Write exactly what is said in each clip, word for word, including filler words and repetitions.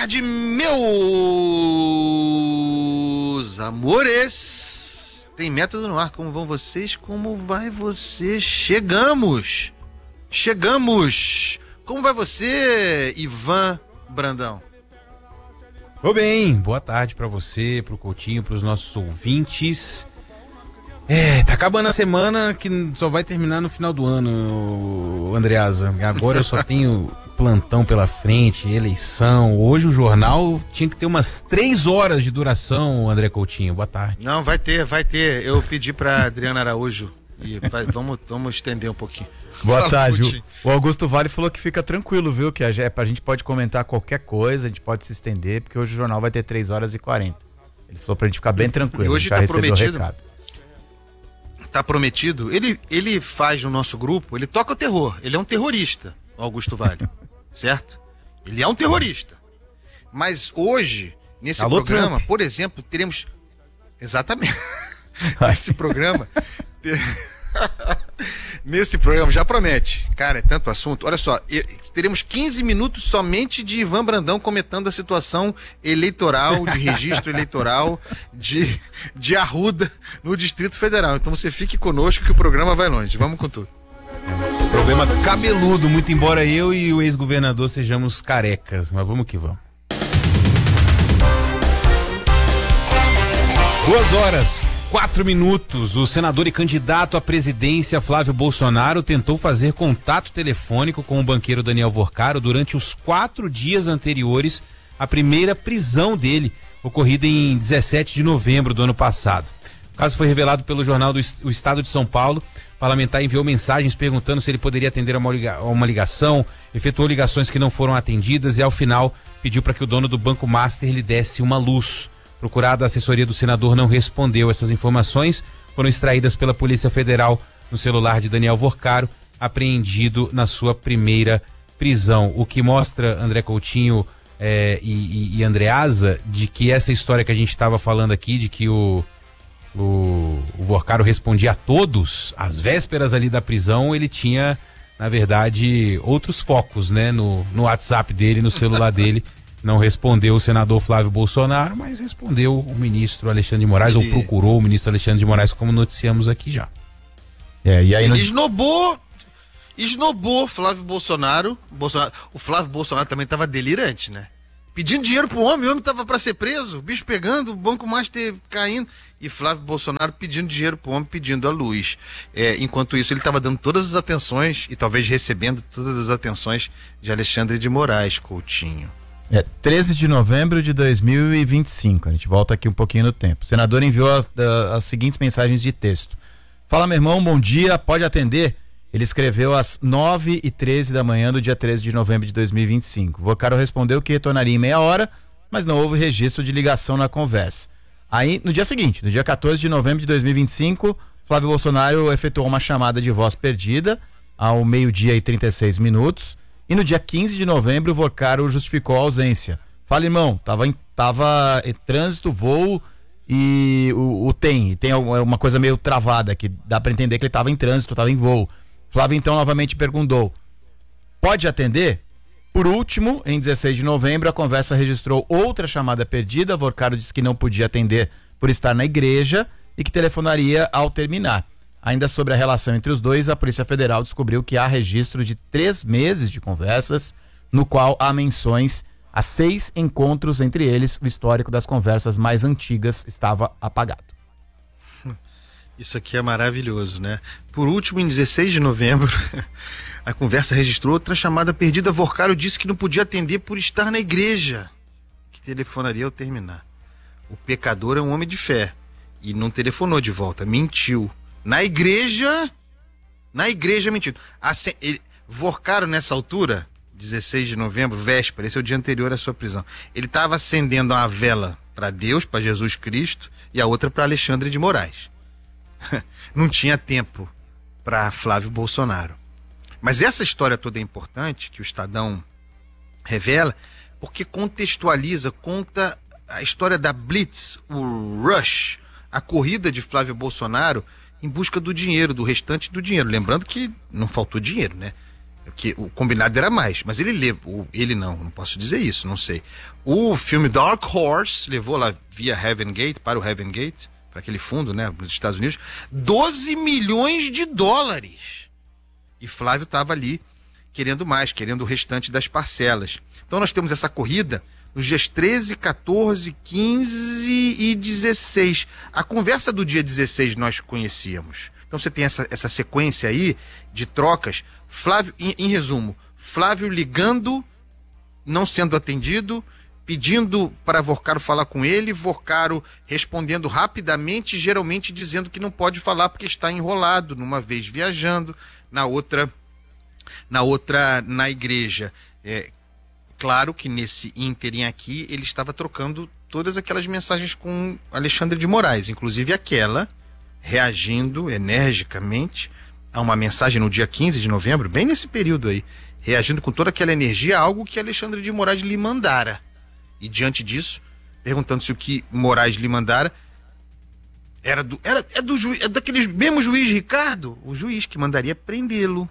tarde, meus amores. Tem método no ar. Como vão vocês? Como vai você? Chegamos. Chegamos. Como vai você, Ivan Brandão? Ô bem, boa tarde pra você, pro Coutinho, pros nossos ouvintes. É, tá acabando a semana que só vai terminar no final do ano, Andreasa. Agora eu só tenho plantão pela frente, eleição. Hoje o jornal tinha que ter umas três horas de duração, André Coutinho. Boa tarde. Não, vai ter, vai ter. Eu pedi pra Adriana Araújo e vai, vamos, vamos estender um pouquinho. Boa Fala, tarde. Coutinho. O Augusto Vale falou que fica tranquilo, viu? Que a gente pode comentar qualquer coisa, a gente pode se estender, porque hoje o jornal vai ter três horas e quarenta. Ele falou pra gente ficar bem tranquilo. E hoje já tá recebeu o prometido. recado. Tá prometido. Ele, ele faz no nosso grupo, ele toca o terror. Ele é um terrorista, o Augusto Vale. Certo? Ele é um terrorista. Mas hoje, nesse Alô, programa, Trump. por exemplo, teremos... Exatamente. Nesse programa... Nesse programa, já promete. Cara, é tanto assunto. Olha só, e- teremos quinze minutos somente de Ivan Brandão comentando a situação eleitoral, de registro eleitoral de, de Arruda no Distrito Federal. Então você fique conosco que o programa vai longe. Vamos com tudo. Problema cabeludo, muito embora eu e o ex-governador sejamos carecas, mas vamos que vamos. Duas horas, quatro minutos. O senador e candidato à presidência Flávio Bolsonaro tentou fazer contato telefônico com o banqueiro Daniel Vorcaro durante os quatro dias anteriores à primeira prisão dele, ocorrida em dezessete de novembro do ano passado. O caso foi revelado pelo jornal do O Estado de São Paulo. O parlamentar enviou mensagens perguntando se ele poderia atender a uma, liga- a uma ligação, efetuou ligações que não foram atendidas e, ao final, pediu para que o dono do Banco Master lhe desse uma luz. Procurada, a assessoria do senador não respondeu. Essas informações foram extraídas pela Polícia Federal no celular de Daniel Vorcaro, apreendido na sua primeira prisão. O que mostra, André Coutinho eh, e, e, e Andreasa, de que essa história que a gente estava falando aqui, de que o O, o Vorcaro respondia a todos, às vésperas ali da prisão, ele tinha, na verdade, outros focos, né, no, no WhatsApp dele, no celular dele. Não respondeu o senador Flávio Bolsonaro, mas respondeu o ministro Alexandre de Moraes, Ele- ou procurou o ministro Alexandre de Moraes, como noticiamos aqui já. É, e aí no... Ele esnobou, esnobou Flávio Bolsonaro. Bolsonaro. O Flávio Bolsonaro também estava delirante, né? Pedindo dinheiro pro homem, o homem tava para ser preso, o bicho pegando, o Banco Master caindo, e Flávio Bolsonaro pedindo dinheiro pro homem, pedindo a luz. É, enquanto isso, ele estava dando todas as atenções, e talvez recebendo todas as atenções de Alexandre de Moraes, Coutinho. É, treze de novembro de dois mil e vinte e cinco, a gente volta aqui um pouquinho no tempo. O senador enviou as, a- as seguintes mensagens de texto. Fala, meu irmão, bom dia, pode atender? Ele escreveu às nove e treze da manhã do dia treze de novembro de dois mil e vinte e cinco. Vorcaro respondeu que retornaria em meia hora, mas não houve registro de ligação na conversa. Aí, no dia seguinte, no dia quatorze de novembro de dois mil e vinte e cinco, Flávio Bolsonaro efetuou uma chamada de voz perdida ao meio-dia e trinta e seis minutos. E no dia quinze de novembro, o Vorcaro justificou a ausência. Fala, irmão, tava em, tava em trânsito, voo e o, o tem. E tem uma coisa meio travada que dá para entender que ele tava em trânsito, tava em voo. Flávio então novamente perguntou: pode atender? Por último, em dezesseis de novembro, a conversa registrou outra chamada perdida. Vorcaro disse que não podia atender por estar na igreja e que telefonaria ao terminar. Ainda sobre a relação entre os dois, a Polícia Federal descobriu que há registro de três meses de conversas, no qual há menções a seis encontros entre eles. O histórico das conversas mais antigas estava apagado. Isso aqui é maravilhoso, né? Por último, em dezesseis de novembro, a conversa registrou outra chamada perdida. Vorcaro disse que não podia atender por estar na igreja, que telefonaria ao terminar. O pecador é um homem de fé e não telefonou de volta, mentiu. Na igreja, na igreja mentiu. Assim, ele, Vorcaro, nessa altura, dezesseis de novembro, véspera, esse é o dia anterior à sua prisão, ele estava acendendo uma vela para Deus, para Jesus Cristo, e a outra para Alexandre de Moraes. Não tinha tempo para Flávio Bolsonaro. Mas essa história toda é importante, que o Estadão revela, porque contextualiza, conta a história da Blitz, o Rush, a corrida de Flávio Bolsonaro em busca do dinheiro, do restante do dinheiro. Lembrando que não faltou dinheiro, né? Porque o combinado era mais, mas ele levou, ele não, não posso dizer isso, não sei. O filme Dark Horse levou lá via Heaven Gate, para o Heaven Gate, para aquele fundo, né, nos Estados Unidos, doze milhões de dólares. E Flávio estava ali querendo mais, querendo o restante das parcelas. Então nós temos essa corrida nos dias treze, quatorze, quinze e dezesseis. A conversa do dia dezesseis nós conhecíamos. Então você tem essa, essa sequência aí de trocas. Flávio, em, em resumo, Flávio ligando, não sendo atendido, pedindo para Vorcaro falar com ele, Vorcaro respondendo rapidamente, geralmente dizendo que não pode falar porque está enrolado, numa vez viajando, na outra, na outra na igreja. É, claro que nesse ínterim aqui ele estava trocando todas aquelas mensagens com Alexandre de Moraes, inclusive aquela reagindo energicamente a uma mensagem no dia quinze de novembro, bem nesse período aí, reagindo com toda aquela energia a algo que Alexandre de Moraes lhe mandara. E diante disso, perguntando se o que Moraes lhe mandara era do, era, é do juiz, é daquele mesmo juiz Ricardo, o juiz que mandaria prendê-lo.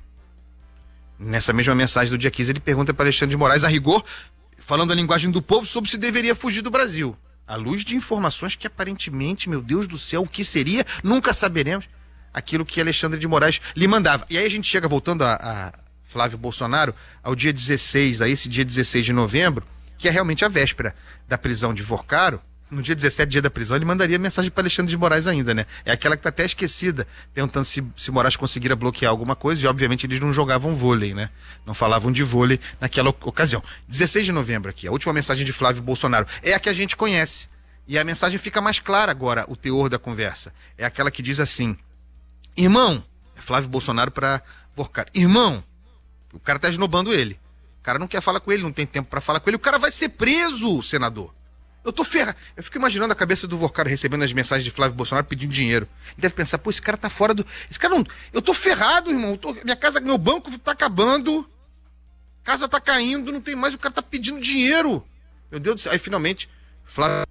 Nessa mesma mensagem do dia quinze, ele pergunta para Alexandre de Moraes, a rigor, falando a linguagem do povo, sobre se deveria fugir do Brasil. À luz de informações que aparentemente, meu Deus do céu, o que seria, nunca saberemos. Aquilo que Alexandre de Moraes lhe mandava. E aí a gente chega, voltando a, a Flávio Bolsonaro, ao dia dezesseis, a esse dia dezesseis de novembro, que é realmente a véspera da prisão de Vorcaro. No dia dezessete, dia da prisão, ele mandaria mensagem para Alexandre de Moraes ainda, né? É aquela que tá até esquecida, perguntando se, se Moraes conseguira bloquear alguma coisa, e obviamente eles não jogavam vôlei, né? Não falavam de vôlei naquela ocasião. dezesseis de novembro aqui, a última mensagem de Flávio Bolsonaro, é a que a gente conhece. E a mensagem fica mais clara agora, o teor da conversa. É aquela que diz assim: irmão, é Flávio Bolsonaro para Vorcaro, irmão, o cara tá esnobando ele. O cara não quer falar com ele, não tem tempo para falar com ele, o cara vai ser preso, senador. Eu tô ferrado. Eu fico imaginando a cabeça do Vorcaro recebendo as mensagens de Flávio Bolsonaro pedindo dinheiro. Ele deve pensar, pô, esse cara tá fora do... Esse cara não... Eu tô ferrado, irmão. Eu tô... Minha casa, meu banco tá acabando. Casa tá caindo, não tem mais, o cara tá pedindo dinheiro. Meu Deus do céu. Aí, finalmente, Flávio...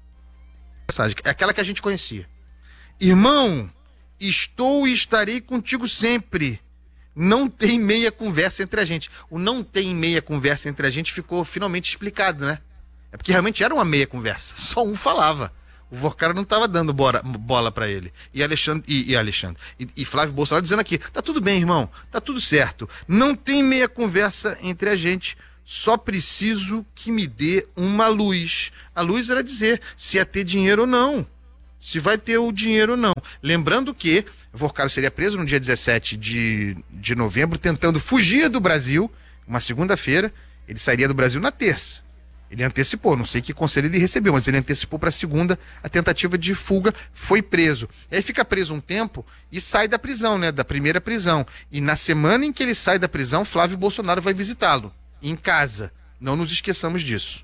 É aquela que a gente conhecia. Irmão, estou e estarei contigo sempre. Não tem meia conversa entre a gente. O não tem meia conversa entre a gente ficou finalmente explicado, né? É porque realmente era uma meia conversa. Só um falava. O Vorcaro não estava dando bola, bola para ele. E Alexandre, e, e, Alexandre e, e Flávio Bolsonaro dizendo aqui, tá tudo bem, irmão, tá tudo certo. Não tem meia conversa entre a gente. Só preciso que me dê uma luz. A luz era dizer se ia ter dinheiro ou não. Se vai ter o dinheiro ou não. Lembrando que Vorcaro seria preso no dia dezessete de, de novembro, tentando fugir do Brasil. Uma segunda-feira, ele sairia do Brasil na terça. Ele antecipou, não sei que conselho ele recebeu, mas ele antecipou para segunda a tentativa de fuga, foi preso. E aí fica preso um tempo e sai da prisão, né, da primeira prisão. E na semana em que ele sai da prisão, Flávio Bolsonaro vai visitá-lo, em casa. Não nos esqueçamos disso.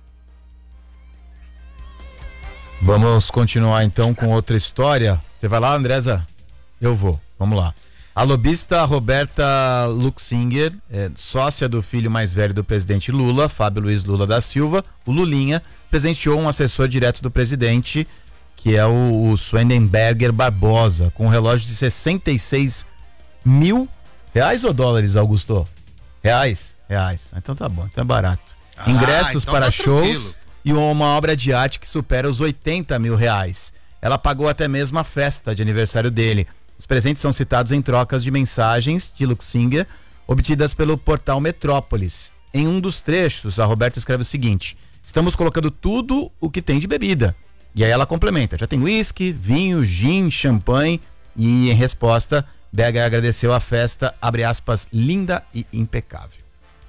Vamos continuar então com outra história. Você vai lá, Andresa? Eu vou, vamos lá. A lobista Roberta Luxinger, é, sócia do filho mais velho do presidente Lula, Fábio Luiz Lula da Silva, o Lulinha, presenteou um assessor direto do presidente, que é o, o Swendenberger Barbosa, com um relógio de sessenta e seis mil reais ou dólares, Augusto? Reais? Reais. Então tá bom, então é barato. Ah, Ingressos então para tá shows e uma obra de arte que supera os oitenta mil reais. Ela pagou até mesmo a festa de aniversário dele. Os presentes são citados em trocas de mensagens de Luxinger obtidas pelo portal Metrópolis. Em um dos trechos, a Roberta escreve o seguinte: estamos colocando tudo o que tem de bebida. E aí ela complementa: já tem uísque, vinho, gin, champanhe. E em resposta, Berger agradeceu a festa, abre aspas, linda e impecável.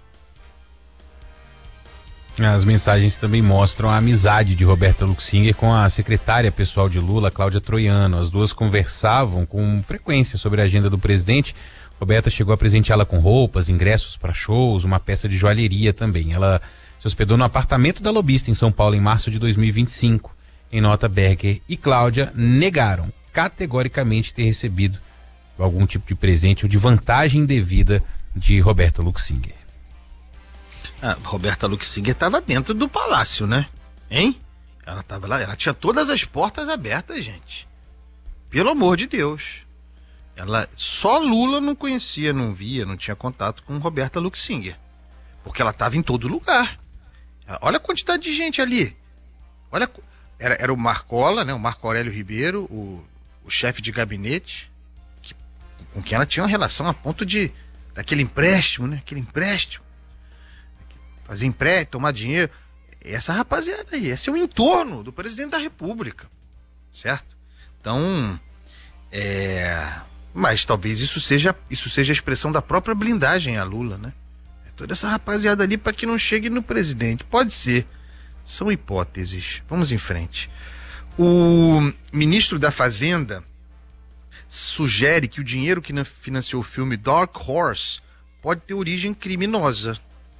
As mensagens também mostram a amizade de Roberta Luxinger com a secretária pessoal de Lula, Cláudia Troiano. As duas conversavam com frequência sobre a agenda do presidente. Roberta chegou a presenteá-la com roupas, ingressos para shows, uma peça de joalheria também. Ela se hospedou no apartamento da lobista em São Paulo em março de dois mil e vinte e cinco. Em nota, Berger e Cláudia negaram categoricamente ter recebido algum tipo de presente ou de vantagem indevida de Roberta Luxinger. A Roberta Luxinger estava dentro do palácio, né? Hein? Ela estava lá, ela tinha todas as portas abertas, gente. Pelo amor de Deus. Ela, só Lula não conhecia, não via, não tinha contato com Roberta Luxinger. Porque ela estava em todo lugar. Olha a quantidade de gente ali. Olha, era, era o Marcola, né, o Marco Aurélio Ribeiro, o, o chefe de gabinete, que, com quem ela tinha uma relação a ponto de daquele empréstimo, né? Aquele empréstimo. Fazer empréstimo, tomar dinheiro. Essa rapaziada aí, esse é o entorno do presidente da República. Certo? Então, é... mas talvez isso seja, isso seja a expressão da própria blindagem a Lula, né? É toda essa rapaziada ali para que não chegue no presidente. Pode ser. São hipóteses. Vamos em frente. O ministro da Fazenda sugere que o dinheiro que financiou o filme Dark Horse pode ter origem criminosa.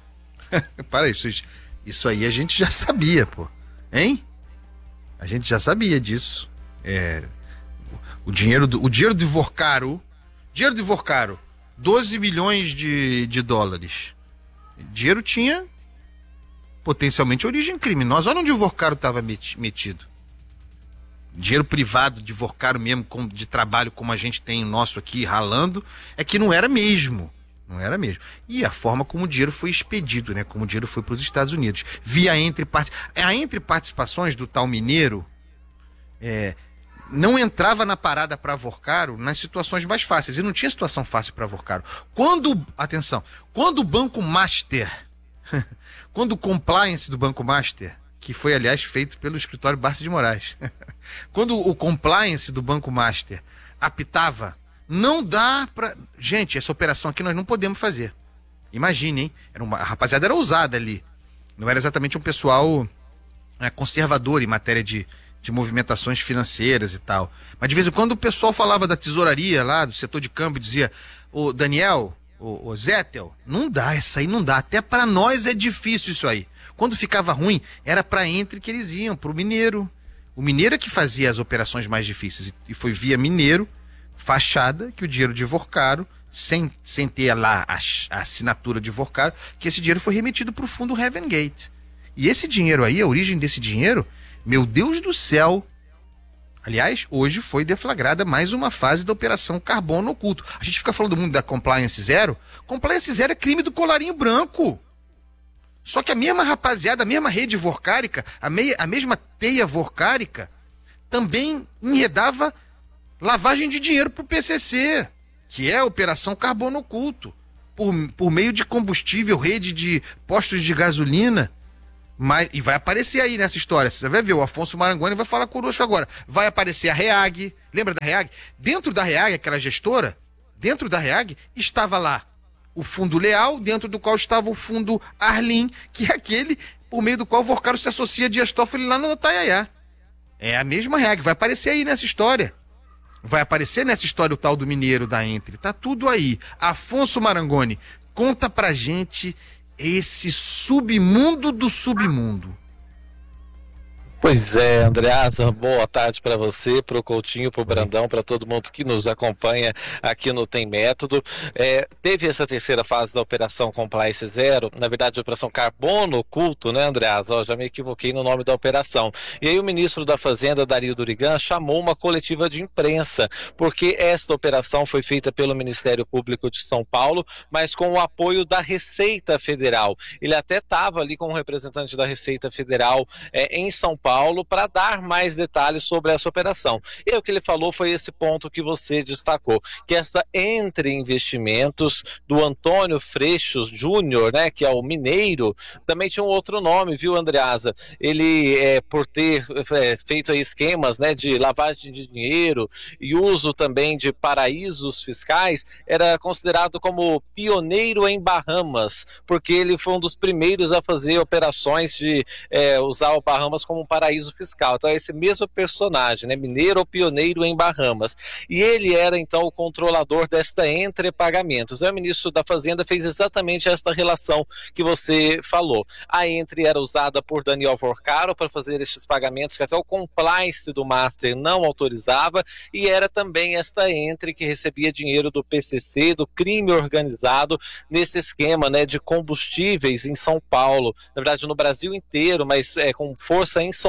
Para isso, isso aí a gente já sabia, pô. Hein? A gente já sabia disso. É, o dinheiro do, o dinheiro de Vorcaro, dinheiro de Vorcaro, doze milhões de, de dólares. O dinheiro tinha potencialmente origem criminosa. Olha onde o Vorcaro estava metido. Dinheiro privado de Vorcaro mesmo, de trabalho como a gente tem o nosso aqui, ralando, é que não era mesmo. Não era mesmo. E a forma como o dinheiro foi expedido, né? Como o dinheiro foi para os Estados Unidos. Via entre part... a entre participações do tal mineiro, é, não entrava na parada para Vorcaro nas situações mais fáceis. E não tinha situação fácil para Vorcaro. Quando, atenção, quando o Banco Master, quando o compliance do Banco Master, que foi, aliás, feito pelo escritório Barça de Moraes, quando o compliance do Banco Master apitava, não dá pra... Gente, essa operação aqui nós não podemos fazer. Imagine, hein? Era uma... A rapaziada era ousada ali. Não era exatamente um pessoal, né, conservador em matéria de, de movimentações financeiras e tal. Mas de vez em quando o pessoal falava da tesouraria lá, do setor de câmbio, dizia: ô Daniel, ô, ô Zettel, não dá, essa aí não dá. Até para nós é difícil isso aí. Quando ficava ruim, era para entre que eles iam, pro mineiro. O mineiro é que fazia as operações mais difíceis. E foi via mineiro, fachada, que o dinheiro de Vorcaro, sem, sem ter lá a, a assinatura de Vorcaro, que esse dinheiro foi remetido para o fundo Heaven Gate. E esse dinheiro aí, a origem desse dinheiro, meu Deus do céu. Aliás, hoje foi deflagrada mais uma fase da Operação Carbono Oculto. A gente fica falando muito da Compliance Zero. Compliance Zero é crime do colarinho branco. Só que a mesma rapaziada, a mesma rede vorcárica, a, meia, a mesma teia vorcárica, também enredava lavagem de dinheiro para o P C C, que é a Operação Carbono Oculto, por, por meio de combustível, rede de postos de gasolina. Mas, e vai aparecer aí nessa história, você vai ver, o Afonso Marangoni vai falar conosco agora. Vai aparecer a REAG, lembra da REAG? Dentro da REAG, aquela gestora, dentro da REAG estava lá o Fundo Leal, dentro do qual estava o Fundo Arlim, que é aquele por meio do qual o Vorcaro se associa a Dias Toffoli lá no Itaiaiá. É a mesma REAG, vai aparecer aí nessa história. Vai aparecer nessa história o tal do mineiro da Entre. Tá tudo aí. Afonso Marangoni, conta pra gente esse submundo do submundo. Pois é, Andreasa, boa tarde para você, para o Coutinho, para o Brandão, para todo mundo que nos acompanha aqui no Tem Método. É, teve essa terceira fase da Operação Compliance Zero, na verdade a Operação Carbono Oculto, né, Andreasa? Ó, já me equivoquei no nome da operação. E aí o ministro da Fazenda, Dario Durigan, chamou uma coletiva de imprensa, porque esta operação foi feita pelo Ministério Público de São Paulo, mas com o apoio da Receita Federal. Ele até estava ali com um representante da Receita Federal é, em São Paulo, para dar mais detalhes sobre essa operação. E o que ele falou foi esse ponto que você destacou, que essa Entre Investimentos do Antônio Freixos Júnior, né, que é o mineiro, também tinha um outro nome, viu, Andreasa? Ele, é, por ter é, feito aí esquemas, né, de lavagem de dinheiro e uso também de paraísos fiscais, era considerado como pioneiro em Bahamas, porque ele foi um dos primeiros a fazer operações de é, usar o Bahamas como um paraíso fiscal. Então é esse mesmo personagem, né, mineiro ou pioneiro em Bahamas. E ele era então o controlador desta Entre Pagamentos. O ministro da Fazenda fez exatamente esta relação que você falou. A Entre era usada por Daniel Vorcaro para fazer estes pagamentos que até o compliance do Master não autorizava, e era também esta Entre que recebia dinheiro do P C C, do crime organizado, nesse esquema, né, de combustíveis em São Paulo, na verdade no Brasil inteiro, mas é, com força em São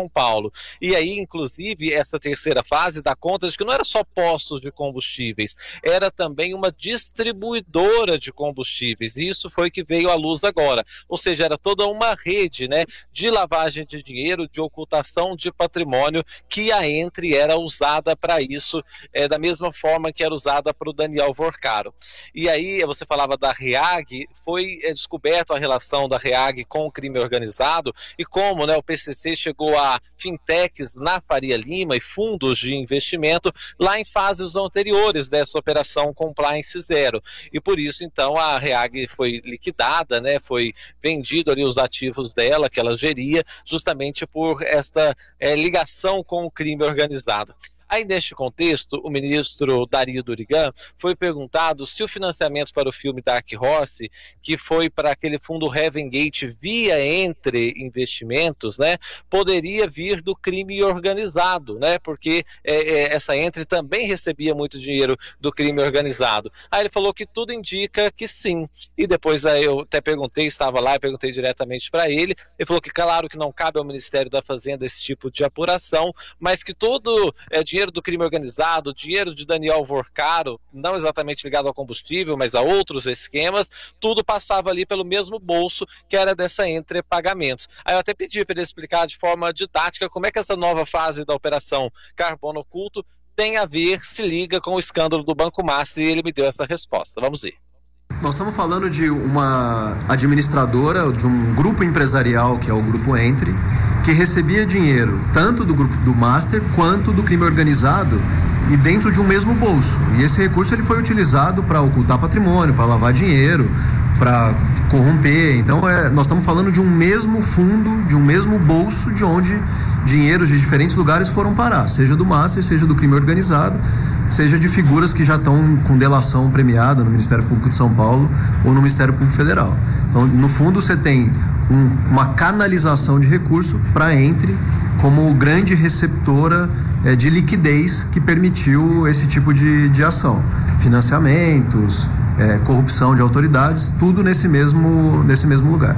São Paulo. E aí, inclusive, essa terceira fase dá conta de que não era só postos de combustíveis, era também uma distribuidora de combustíveis. E isso foi que veio à luz agora. Ou seja, era toda uma rede, né, de lavagem de dinheiro, de ocultação de patrimônio, que a Entre era usada para isso, é, da mesma forma que era usada para o Daniel Vorcaro. E aí, você falava da REAG, foi é, descoberto a relação da REAG com o crime organizado e como, né, o P C C chegou a fintechs na Faria Lima e fundos de investimento lá em fases anteriores dessa operação Compliance Zero. E por isso, então, a REAG foi liquidada, né, foi vendido ali os ativos dela, que ela geria, justamente por esta é, ligação com o crime organizado. Aí, neste contexto, o ministro Dario Durigan foi perguntado se o financiamento para o filme Dark Horse, que foi para aquele fundo Heaven Gate via Entre Investimentos, né, poderia vir do crime organizado, né, porque é, é, essa Entre também recebia muito dinheiro do crime organizado. Aí ele falou que tudo indica que sim. E depois aí eu até perguntei, estava lá e perguntei diretamente para ele, ele falou que claro que não cabe ao Ministério da Fazenda esse tipo de apuração, mas que todo é, dinheiro do crime organizado, dinheiro de Daniel Vorcaro, não exatamente ligado ao combustível, mas a outros esquemas, tudo passava ali pelo mesmo bolso que era dessa Entre Pagamentos. Aí eu até pedi para ele explicar de forma didática como é que essa nova fase da operação Carbono Oculto tem a ver, se liga com o escândalo do Banco Master, e ele me deu essa resposta. Vamos ver. Nós estamos falando de uma administradora, de um grupo empresarial, que é o Grupo Entre, que recebia dinheiro tanto do grupo do Master quanto do crime organizado e dentro de um mesmo bolso. E esse recurso ele foi utilizado para ocultar patrimônio, para lavar dinheiro, para corromper. Então é, nós estamos falando de um mesmo fundo, de um mesmo bolso, de onde dinheiros de diferentes lugares foram parar, seja do Master, seja do crime organizado, seja de figuras que já estão com delação premiada no Ministério Público de São Paulo ou no Ministério Público Federal. Então, no fundo, você tem um, uma canalização de recurso para a Entre como grande receptora é, de liquidez que permitiu esse tipo de, de ação. Financiamentos, é, corrupção de autoridades, tudo nesse mesmo, nesse mesmo lugar.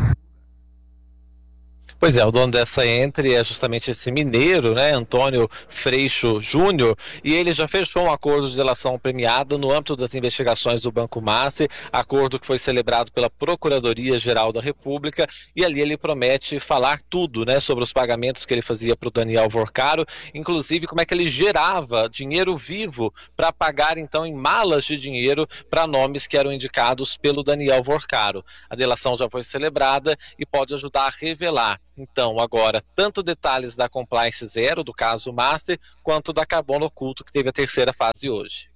Pois é, o dono dessa Entre é justamente esse mineiro, né, Antônio Freixo Júnior, e ele já fechou um acordo de delação premiada no âmbito das investigações do Banco Master, acordo que foi celebrado pela Procuradoria-Geral da República, e ali ele promete falar tudo, né, sobre os pagamentos que ele fazia para o Daniel Vorcaro, inclusive como é que ele gerava dinheiro vivo para pagar, então, em malas de dinheiro para nomes que eram indicados pelo Daniel Vorcaro. A delação já foi celebrada e pode ajudar a revelar, então, agora, tanto detalhes da Compliance Zero, do caso Master, quanto da Carbono Oculto, que teve a terceira fase hoje.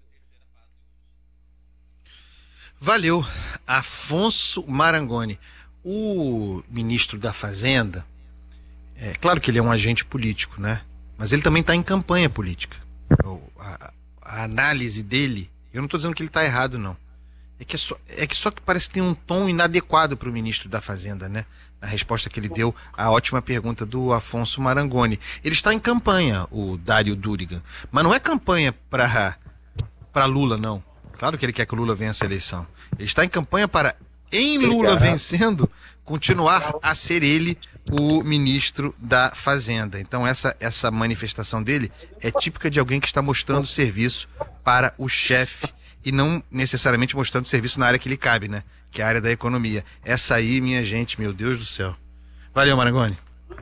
Valeu, Afonso Marangoni. O ministro da Fazenda, é claro que ele é um agente político, né? Mas ele também está em campanha política. A, a análise dele, eu não estou dizendo que ele está errado, não. É que, é, só, é que só que parece que tem um tom inadequado para o ministro da Fazenda, né? A resposta que ele deu à ótima pergunta do Afonso Marangoni. Ele está em campanha, o Dario Durigan, mas não é campanha para para Lula, não. Claro que ele quer que o Lula vença a eleição. Ele está em campanha para, em Lula vencendo, continuar a ser ele o ministro da Fazenda. Então essa, essa manifestação dele é típica de alguém que está mostrando serviço para o chefe e não necessariamente mostrando serviço na área que lhe cabe, né? Que é a área da economia. Essa aí, minha gente, meu Deus do céu. Valeu, Marangoni.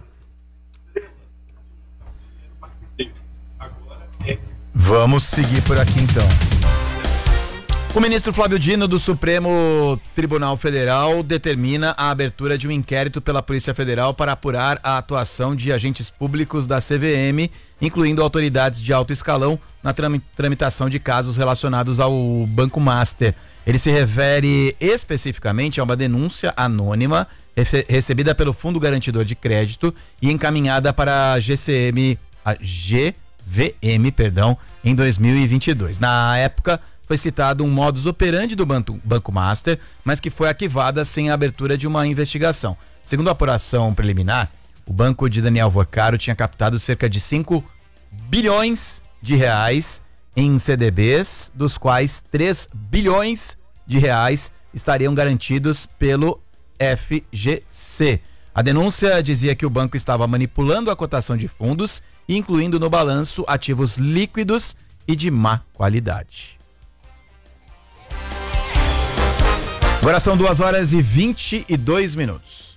Vamos seguir por aqui, então. O ministro Flávio Dino, do Supremo Tribunal Federal, determina a abertura de um inquérito pela Polícia Federal para apurar a atuação de agentes públicos da C V M, incluindo autoridades de alto escalão, na tramitação de casos relacionados ao Banco Master. Ele se refere especificamente a uma denúncia anônima recebida pelo Fundo Garantidor de Crédito e encaminhada para a G C M, a G V M, perdão, em dois mil e vinte e dois. Na época, foi citado um modus operandi do Banco Master, mas que foi arquivada sem a abertura de uma investigação. Segundo a apuração preliminar, o banco de Daniel Vorcaro tinha captado cerca de cinco bilhões de reais em C D Bs, dos quais três bilhões de reais estariam garantidos pelo F G C. A denúncia dizia que o banco estava manipulando a cotação de fundos, incluindo no balanço ativos líquidos e de má qualidade. Agora são duas horas e vinte e dois minutos.